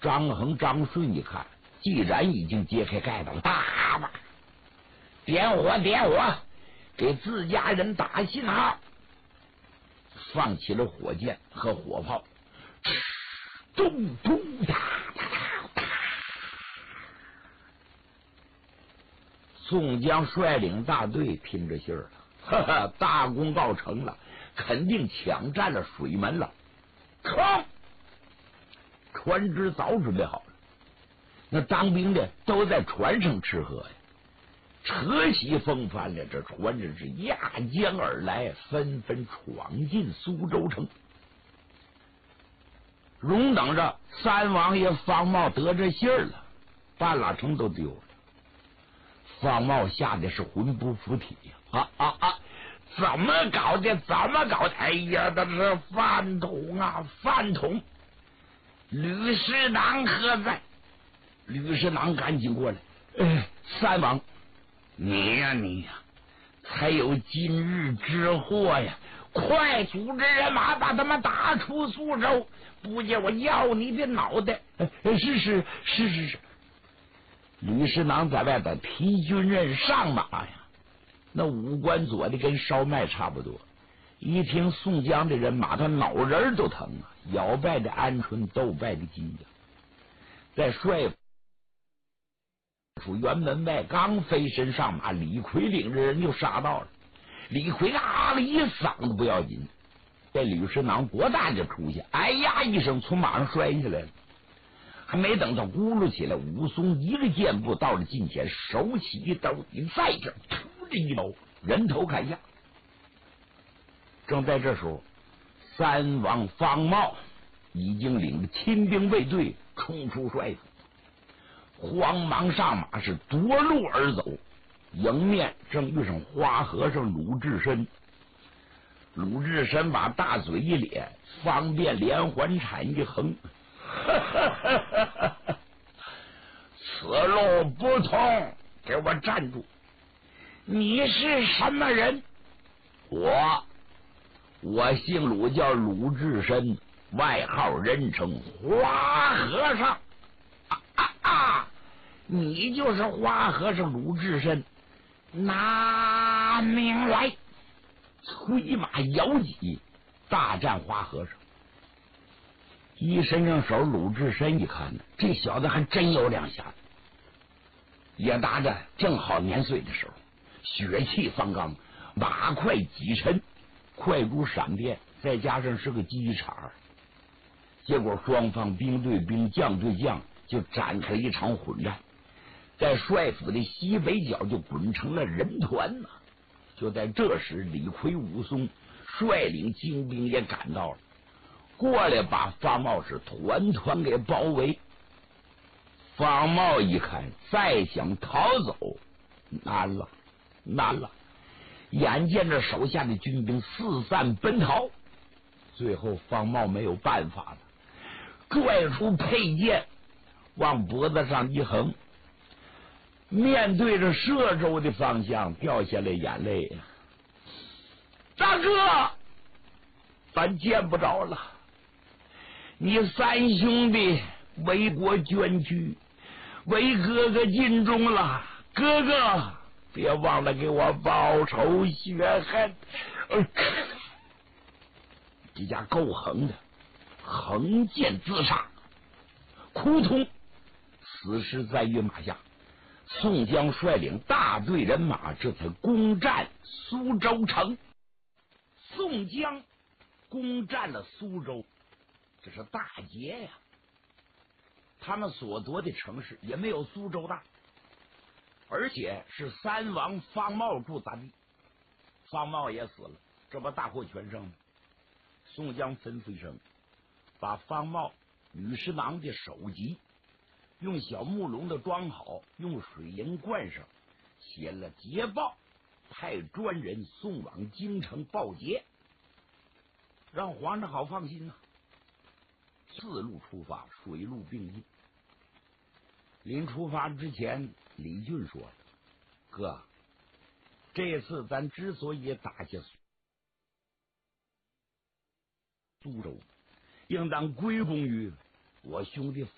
张衡、张顺一看，既然已经揭开盖子，打吧，点火，给自家人打信号，放起了火箭和火炮，咚咚哒哒哒。宋江率领大队拼着信儿了，哈哈，大功告成了，肯定抢占了水门了。吭，船只早准备好了，那当兵的都在船上吃喝呀。车袭风帆了，这船只是压江而来，纷纷闯进苏州城。荣等着三王爷方茂得这信儿了，半拉城都丢了。方茂吓得是魂不附体呀！怎么搞的？哎呀，这是饭桶啊，饭桶！吕师囊何在？吕师囊赶紧过来。三王，你呀，才有今日之祸呀！快组织人马把他们打出苏州，不见我要你的脑袋！是。吕师囊在外边提军人上马呀，那五官左的跟烧麦差不多。一听宋江的人马，他脑仁都疼啊，咬败的鹌鹑，斗败的鸡呀。在帅府辕门外刚飞身上马，李逵领着人就杀到了。李逵啊了一嗓子不要紧，这吕师囊多大就出现，哎呀一声从马上摔下来了。还没等他咕噜起来，武松一个箭步到了近前，手起一刀，你在这突这一刀，人头砍下。正在这时候，三王方茂已经领着亲兵卫队冲出帅府，慌忙上马是夺路而走，迎面正遇上花和尚鲁智深。鲁智深把大嘴一咧，方便连环铲一横，此路不通，给我站住！你是什么人？我姓鲁，叫鲁智深，外号人称花和尚。你就是花和尚鲁智深，拿命来！催马摇戟，大战花和尚。一伸上手，鲁智深一看呢，这小子还真有两下子。也搭着正好年岁的时候，血气方刚，马快戟沉，快如闪电，再加上是个机场，结果双方兵对兵，将对将，就展开了一场混战，在帅府的西北角就滚成了人团呐。就在这时，李逵、武松率领精兵也赶到了，过来把方茂是团团给包围。方茂一看，再想逃走难了，眼见着手下的军兵四散奔逃，最后方茂没有办法了，拽出佩剑往脖子上一横，面对着歙州的方向掉下来眼泪呀！大哥，咱见不着了，你三兄弟为国捐躯，为哥哥尽忠了，哥哥别忘了给我报仇雪恨。这家够横的，横剑自杀，扑通，死尸在于马下。宋江率领大队人马这才攻占苏州城。宋江攻占了苏州，这是大捷呀！他们所夺的城市也没有苏州大，而且是三王方茂驻扎地，方茂也死了，这不大获全胜吗？宋江吩咐一声，把方茂、吕师囊的首级用小木笼子装好，用水银灌上，写了捷报，派专人送往京城报捷，让皇上好放心呐。四路出发，水陆并进。临出发之前，李俊说了：“哥，这次咱之所以打下苏州，应当归功于我兄弟